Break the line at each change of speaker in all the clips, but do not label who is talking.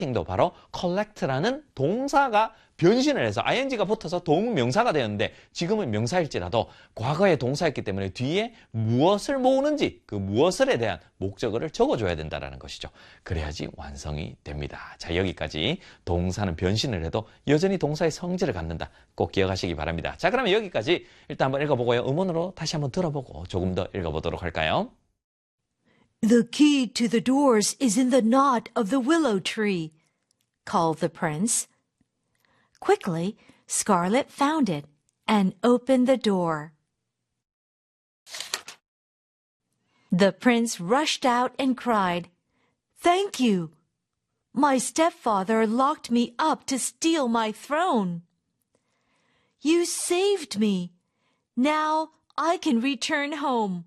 도 바로 collect라는 동사가 변신을 해서 ing가 붙어서 동명사가 되었는데 지금은 명사일지라도 과거의 동사였기 때문에 뒤에 무엇을 모으는지 그 무엇을에 대한 목적어를 적어줘야 된다는 것이죠. 그래야지 완성이 됩니다. 자, 여기까지 동사는 변신을 해도 여전히 동사의 성질을 갖는다. 꼭 기억하시기 바랍니다. 자, 그러면 여기까지 일단 한번 읽어보고요. 음원으로 다시 한번 들어보고 조금 더 읽어보도록 할까요?
The key to the doors is in the knot of the willow tree, called the prince. Quickly, Scarlet found it and opened the door. The prince rushed out and cried, "Thank you! My stepfather locked me up to steal my throne. You saved me. Now I can return home."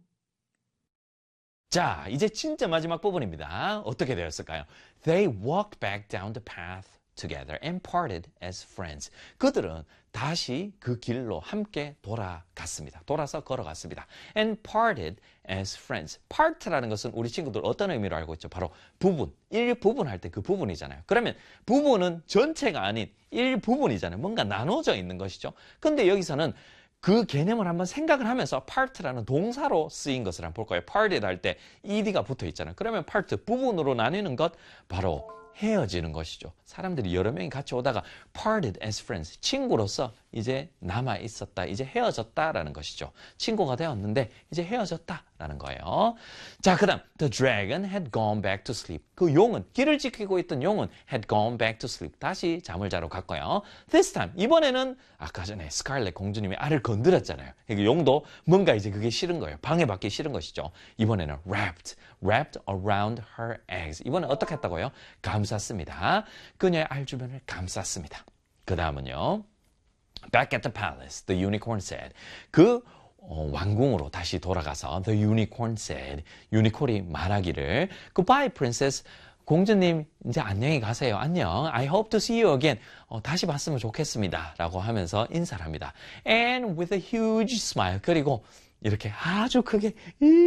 자, 이제 진짜 마지막 부분입니다. 어떻게 되었을까요? They walked back down the path together and parted as friends. 그들은 다시 그 길로 함께 돌아갔습니다. 돌아서 걸어갔습니다. And parted as friends. part라는 것은 우리 친구들 어떤 의미로 알고 있죠? 바로 부분, 일부분 할 때 그 부분이잖아요. 그러면 부분은 전체가 아닌 일부분이잖아요. 뭔가 나눠져 있는 것이죠. 근데 여기서는 그 개념을 한번 생각을 하면서 part라는 동사로 쓰인 것을 한번 볼 거예요. parted 할 때 ed가 붙어 있잖아요. 그러면 part, 부분으로 나뉘는 것, 바로 헤어지는 것이죠. 사람들이 여러 명이 같이 오다가 parted as friends, 친구로서 이제 남아 있었다, 이제 헤어졌다라는 것이죠. 친구가 되었는데 이제 헤어졌다라는 거예요. 자, 그다음 the dragon had gone back to sleep. 그 용은, 길을 지키고 있던 용은 had gone back to sleep. 다시 잠을 자러 갔고요. This time, 이번에는 아까 전에 스칼렛 공주님이 알을 건드렸잖아요. 그 용도 뭔가 이제 그게 싫은 거예요. 방해받기 싫은 것이죠. 이번에는 wrapped around her eggs. 이번엔 어떻게 했다고요? 감쌌습니다. 그녀의 알 주변을 감쌌습니다. 그 다음은요. Back at the palace, the unicorn said. 그 왕궁으로 다시 돌아가서 the unicorn said. 유니콘이 말하기를 Goodbye, princess. 공주님, 이제 안녕히 가세요. 안녕. I hope to see you again. 다시 봤으면 좋겠습니다. 라고 하면서 인사를 합니다. And with a huge smile. 그리고 이렇게 아주 크게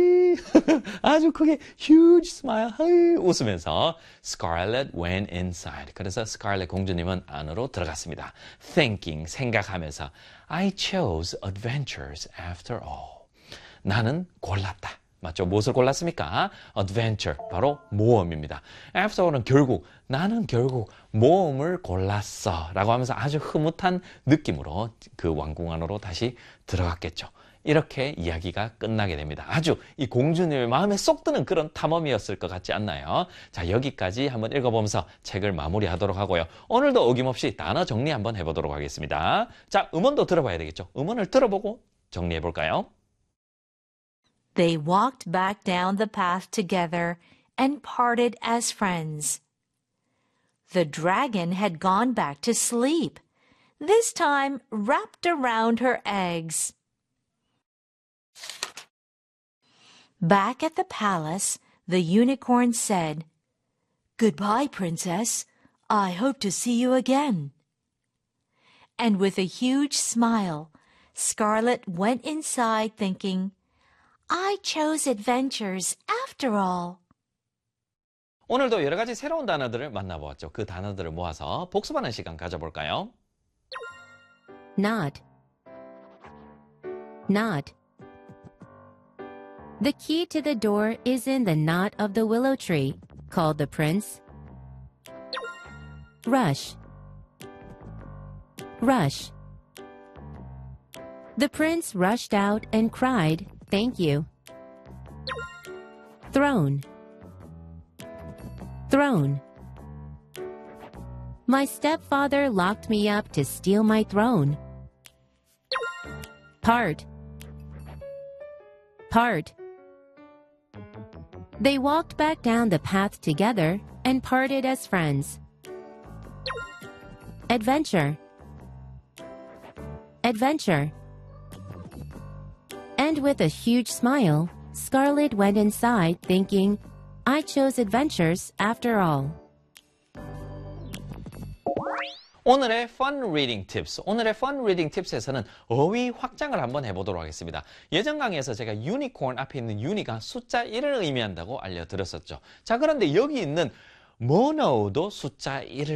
아주 크게 huge smile 웃으면서 Scarlet went inside. 그래서 스칼렛 공주님은 안으로 들어갔습니다. Thinking, 생각하면서 I chose adventures after all. 나는 골랐다. 맞죠? 무엇을 골랐습니까? Adventure, 바로 모험입니다. After all은 결국, 나는 결국 모험을 골랐어 라고 하면서 아주 흐뭇한 느낌으로 그 왕궁 안으로 다시 들어갔겠죠. 이렇게 이야기가 끝나게 됩니다. 아주 이 공주님의 마음에 쏙 드는 그런 탐험이었을 것 같지 않나요? 자, 여기까지 한번 읽어보면서 책을 마무리하도록 하고요. 오늘도 어김없이 단어 정리 한번 해보도록 하겠습니다. 자, 음원도 들어봐야 되겠죠? 음원을 들어보고 정리해볼까요?
They walked back down the path together and parted as friends. The dragon had gone back to sleep, this time wrapped around her eggs. Back at the palace, the unicorn said, "Goodbye, princess. I hope to see you again." And with a huge smile, Scarlet went inside thinking, I chose adventures after all.
오늘도 여러 가지 새로운 단어들을 만나보았죠. 그 단어들을 모아서 복습하는 시간 가져볼까요?
Knot. Knot. The key to the door is in the knot of the willow tree, called the prince. Rush. Rush. The prince rushed out and cried, "Thank you." Throne. Throne. My stepfather locked me up to steal my throne. Part. Part. They walked back down the path together and parted as friends. Adventure. Adventure. And with a huge smile, Scarlet went inside thinking, I chose adventures after all.
오늘의 Fun Reading Tips. 오늘의 Fun Reading Tips에서는 어휘 확장을 한번 해보도록 하겠습니다. 예전 강의에서 제가 유니콘 앞에 있는 유니가 숫자 1을 의미한다고 알려드렸었죠. 자, 그런데 여기 있는 뭐 넣어도 숫자 1을